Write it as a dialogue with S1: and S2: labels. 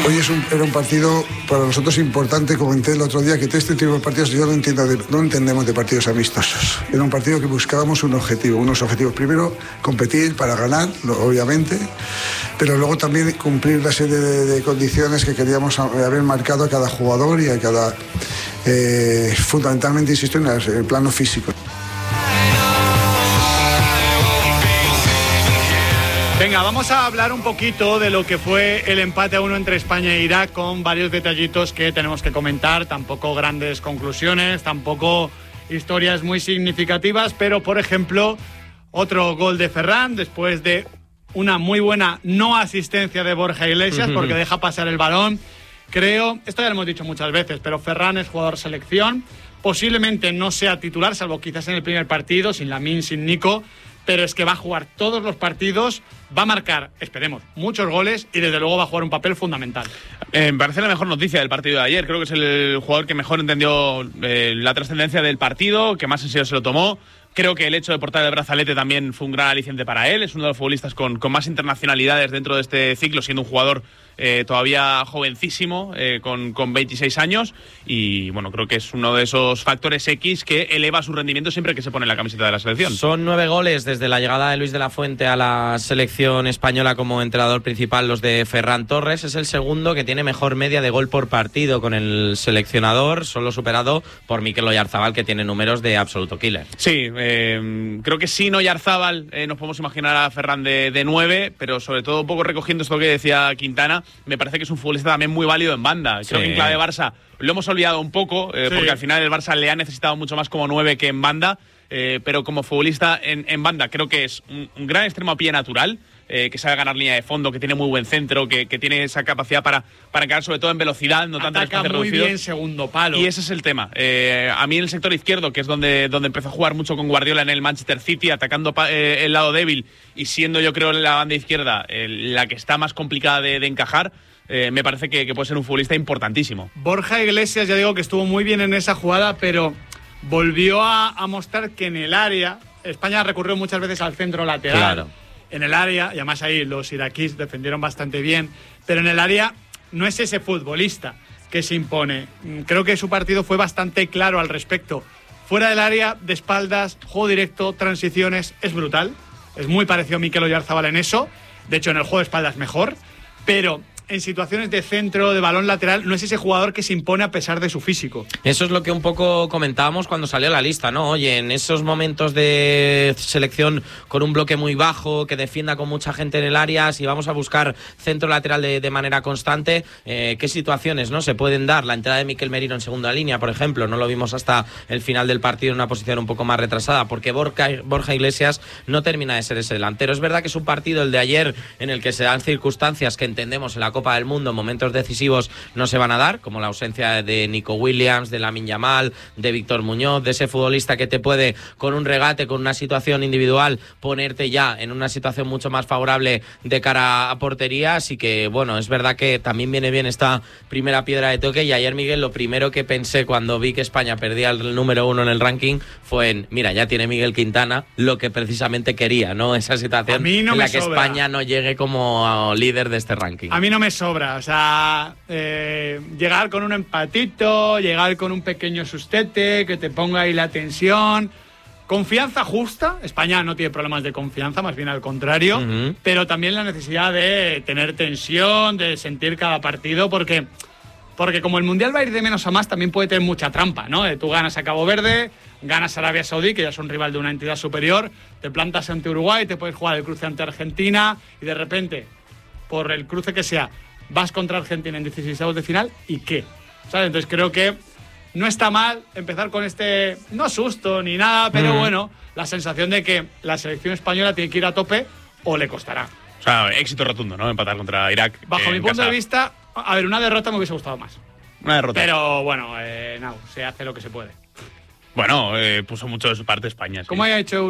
S1: Hoy era un partido para nosotros importante. Comenté el otro día que este tipo de partidos yo no entendemos de partidos amistosos. Era un partido que buscábamos unos objetivos. Primero, competir para ganar, obviamente, pero luego también cumplir la serie de condiciones que queríamos haber marcado a cada jugador y a cada... fundamentalmente, insisto, en el plano físico.
S2: Venga, vamos a hablar un poquito de lo que fue el empate a 1 entre España e Irak, con varios detallitos que tenemos que comentar. Tampoco grandes conclusiones, tampoco historias muy significativas, pero por ejemplo, otro gol de Ferran después de una muy buena no asistencia de Borja Iglesias, porque deja pasar el balón. Creo, esto ya lo hemos dicho muchas veces, pero Ferran es jugador selección. Posiblemente no sea titular, salvo quizás en el primer partido, sin Lamine, sin Nico, pero es que va a jugar todos los partidos, va a marcar, esperemos, muchos goles y desde luego va a jugar un papel fundamental.
S3: Me parece la mejor noticia del partido de ayer. Creo que es el jugador que mejor entendió la trascendencia del partido, que más en serio se lo tomó. Creo que el hecho de portar el brazalete también fue un gran aliciente para él. Es uno de los futbolistas con más internacionalidades dentro de este ciclo, siendo un jugador todavía jovencísimo, con 26 años. Y bueno, creo que es uno de esos factores X que eleva su rendimiento siempre que se pone la camiseta de la selección.
S4: Son 9 goles desde la llegada de Luis de la Fuente a la selección española como entrenador principal, los de Ferran Torres. Es el segundo que tiene mejor media de gol por partido con el seleccionador, solo superado por Mikel Oyarzabal, que tiene números de absoluto killer.
S3: Sí, creo que sin Oyarzabal nos podemos imaginar a Ferran de 9, pero sobre todo un poco recogiendo esto que decía Quintana, me parece que es un futbolista también muy válido en banda. Creo que en clave Barça lo hemos olvidado un poco, porque al final el Barça le ha necesitado mucho más como 9 que en banda, pero como futbolista en banda creo que es un gran extremo a pie natural, que sabe ganar línea de fondo, que tiene muy buen centro, que tiene esa capacidad para quedar sobre todo en velocidad, no tanto en espacio
S2: muy
S3: reducido.
S2: Bien segundo palo.
S3: Y ese es el tema. A mí en el sector izquierdo, que es donde empezó a jugar mucho con Guardiola en el Manchester City, atacando el lado débil y siendo, yo creo, la banda izquierda la que está más complicada de encajar, me parece que puede ser un futbolista importantísimo.
S2: Borja Iglesias, ya digo que estuvo muy bien en esa jugada, pero volvió a mostrar que en el área, España recurrió muchas veces al centro lateral.
S4: Claro.
S2: En el área, y además ahí los iraquíes defendieron bastante bien, pero en el área no es ese futbolista que se impone. Creo que su partido fue bastante claro al respecto. Fuera del área, de espaldas, juego directo, transiciones, es brutal. Es muy parecido a Mikel Oyarzabal en eso. De hecho, en el juego de espaldas mejor. Pero en situaciones de centro, de balón lateral, no es ese jugador que se impone a pesar de su físico.
S4: Eso es lo que un poco comentábamos cuando salió la lista, ¿no? Oye, en esos momentos de selección con un bloque muy bajo, que defienda con mucha gente en el área, si vamos a buscar centro lateral de manera constante, ¿qué situaciones no se pueden dar? La entrada de Mikel Merino en segunda línea, por ejemplo, no lo vimos hasta el final del partido en una posición un poco más retrasada, porque Borja Iglesias no termina de ser ese delantero. Es verdad que es un partido, el de ayer, en el que se dan circunstancias que entendemos en la Copa del Mundo en momentos decisivos no se van a dar, como la ausencia de Nico Williams, de Lamine Yamal, de Víctor Muñoz, de ese futbolista que te puede, con un regate, con una situación individual, ponerte ya en una situación mucho más favorable de cara a portería. Así que, bueno, es verdad que también viene bien esta primera piedra de toque. Y ayer, Miguel, lo primero que pensé cuando vi que España perdía el número 1 en el ranking fue en, mira, ya tiene Miguel Quintana lo que precisamente quería, ¿no? Esa situación en la que España no llegue como líder de este ranking.
S2: A mí no me sobra. O sea, llegar con un empatito, llegar con un pequeño sustete, que te ponga ahí la tensión. Confianza justa. España no tiene problemas de confianza, más bien al contrario. Pero también la necesidad de tener tensión, de sentir cada partido, porque como el Mundial va a ir de menos a más, también puede tener mucha trampa, ¿no? Tú ganas a Cabo Verde, ganas a Arabia Saudí, que ya es un rival de una entidad superior, te plantas ante Uruguay, te puedes jugar el cruce ante Argentina y de repente, por el cruce que sea, vas contra Argentina en 16avos de final, ¿y qué? ¿Sabes? Entonces creo que no está mal empezar con este, no susto ni nada, pero bueno, la sensación de que la selección española tiene que ir a tope o le costará.
S3: O sea, éxito rotundo, ¿no? Empatar contra Irak.
S2: Bajo mi punto de vista, a ver, una derrota me hubiese gustado más.
S3: Una derrota.
S2: Pero bueno, no, se hace lo que se puede.
S3: Bueno, puso mucho de su parte España. Sí.
S2: ¿Cómo haya hecho